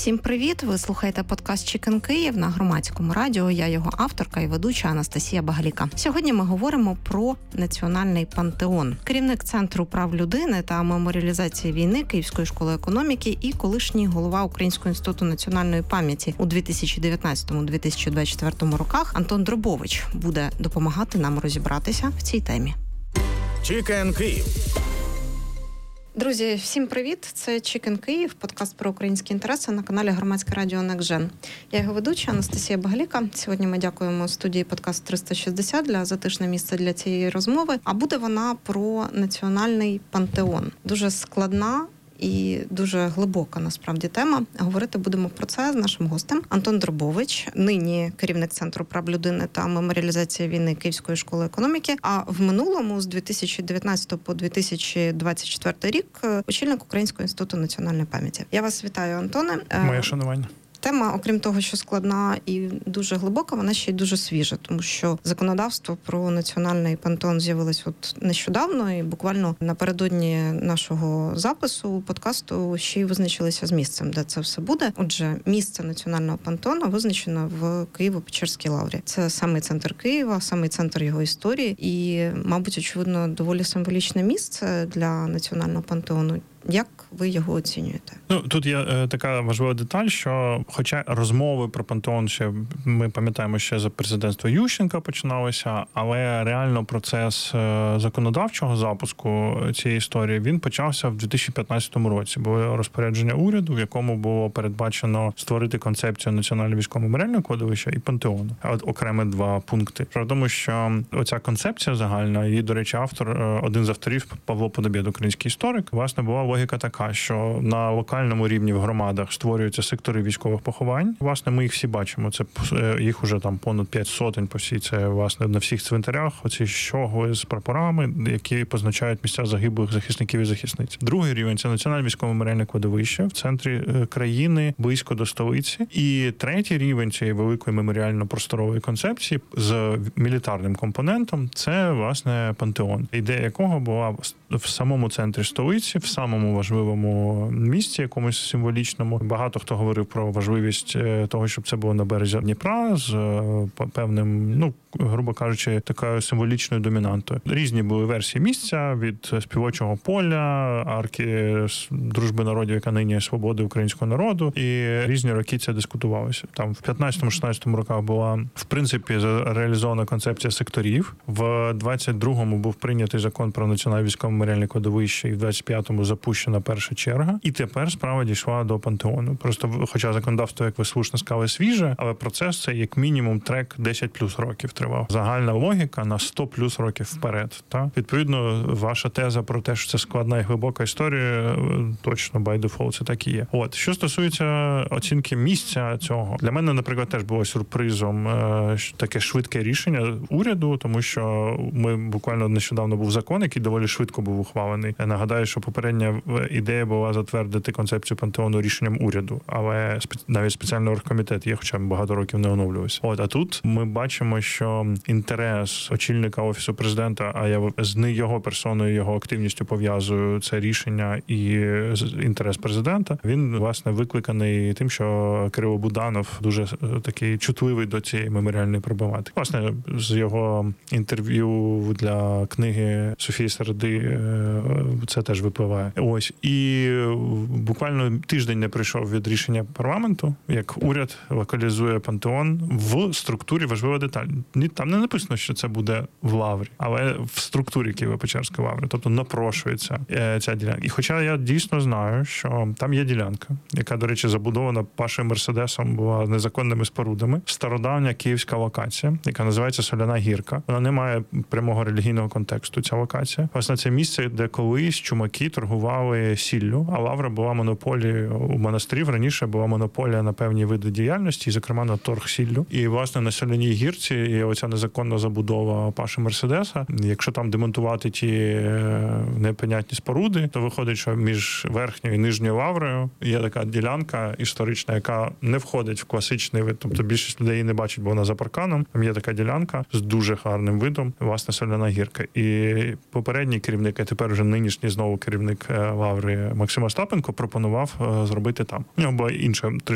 Всім привіт! Ви слухаєте подкаст «Chicken Київ» на Громадському радіо. Я його авторка і ведуча Анастасія Багаліка. Сьогодні ми говоримо про національний пантеон. Керівник Центру прав людини та меморіалізації війни Київської школи економіки і колишній голова Українського інституту національної пам'яті у 2019-2024 роках Антон Дробович буде допомагати нам розібратися в цій темі. «Chicken Київ». Друзі, всім привіт! Це «Chicken Київ», подкаст про українські інтереси на каналі Громадське радіо NextGen. Я його ведуча Анастасія Багаліка. Сьогодні ми дякуємо студії «Подкаст 360» для затишне місце для цієї розмови. А буде вона про національний пантеон. Дуже складна і дуже глибока, насправді, тема. Говорити будемо про це з нашим гостем. Антон Дробович, нині керівник Центру прав людини та меморіалізації війни Київської школи економіки, а в минулому, з 2019 по 2024 рік, очільник Українського інституту національної пам'яті. Я вас вітаю, Антоне. Моє шанування. Тема, окрім того, що складна і дуже глибока, вона ще й дуже свіжа, тому що законодавство про національний пантеон з'явилось от нещодавно, і буквально напередодні нашого запису подкасту ще й визначилися з місцем, де це все буде. Отже, місце національного пантеону визначено в Києво-Печерській лаврі. Це самий центр Києва, самий центр його історії і, мабуть, очевидно, доволі символічне місце для національного пантеону. Як ви його оцінюєте? Тут є така важлива деталь, що хоча розмови про пантеон ще, ми пам'ятаємо, ще за президентства Ющенка починалися, але реально процес законодавчого запуску цієї історії, він почався в 2015 році. Було розпорядження уряду, в якому було передбачено створити концепцію національного військово-меморіального кладовища і пантеону. Окремі два пункти. Про тому, що оця концепція загальна, її, до речі, один з авторів, Павло Подобєд, український історик, власне, була логіка така, що на локальному рівні в громадах створюються сектори військових поховань. Власне, ми їх всі бачимо. Це їх уже там понад 5 сотень по всій. Це, власне, на всіх цвинтарях оці щогли з прапорами, які позначають місця загиблих захисників і захисниць. Другий рівень – це національне військово-меморіальне кладовище в центрі країни, близько до столиці. І третій рівень цієї великої меморіально-просторової концепції з мілітарним компонентом – це, власне, пантеон. Ідея якого була в самому центрі столиці, в самому важливому місці, якомусь символічному. Багато хто говорив про важливість того, щоб це було на березі Дніпра з певним, грубо кажучи, такою символічною домінантою. Різні були версії місця, від співочого поля, арки дружби народів, яка нині є свободи українського народу, і різні роки це дискутувалося. Там в 15-16 роках була, в принципі, реалізована концепція секторів. В 22-му був прийнятий закон про національне військово-меморіальне кладовище, і в 25-му запущена перша черга. І тепер справа дійшла до пантеону. Просто, хоча законодавство, як ви слушно сказали, свіже, але процес це як мінімум трек 10 плюс років тривав. Загальна логіка на 100 плюс років вперед. Та? Відповідно, ваша теза про те, що це складна і глибока історія, точно, by default, це так і є. От. Що стосується оцінки місця цього, для мене, наприклад, теж було сюрпризом таке швидке рішення уряду, тому що ми буквально нещодавно був закон, який доволі швидко був ухвалений. Я нагадаю, що попередня ідея була затвердити концепцію пантеону рішенням уряду, але навіть спеціальний оргкомітет є, хоча багато років не оновлювався. А тут ми бачимо, що інтерес очільника Офісу президента, а я з його персоною, його активністю пов'язую це рішення і інтерес президента, він, власне, викликаний тим, що Кирило Буданов дуже такий чутливий до цієї меморіальної проблематики. Власне, з його інтерв'ю для книги Софії Середи це теж випливає. Ось. І буквально тиждень не пройшов від рішення парламенту, як уряд локалізує пантеон в структурі. Важлива деталь. Там не написано, що це буде в лаврі, але в структурі Києво-Печерської лаври. Тобто напрошується ця ділянка. І хоча я дійсно знаю, що там є ділянка, яка, до речі, забудована Пашею Мерседесом, була незаконними спорудами. Стародавня київська локація, яка називається Соляна гірка. Вона не має прямого релігійного контексту, ця локація. Власне, це місце, де колись чумаки торгували сіллю, а лавра була монополією у монастирів. Раніше була монополія на певні види діяльності, і, зокрема, на торг сіллю. І, власне, на Соляній гірці є оця незаконна забудова Паші Мерседеса. Якщо там демонтувати ті непонятні споруди, то виходить, що між верхньою і нижньою лаврою є така ділянка історична, яка не входить в класичний вид. Тобто більшість людей її не бачить, бо вона за парканом. Там є така ділянка з дуже гарним видом, власне, Соляна гірка. І попередній керівник, а тепер вже нинішній знову керівник лаври Максим Остапенко пропонував зробити там. У нього була інша